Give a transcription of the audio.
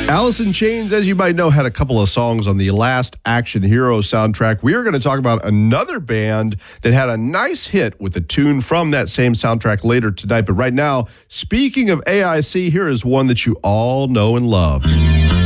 Alice in Chains, as you might know, had a couple of songs on the last Action Hero soundtrack. We are going to talk about another band that had a nice hit with a tune from that same soundtrack later tonight. But right now, speaking of AIC, here is one that you all know and love.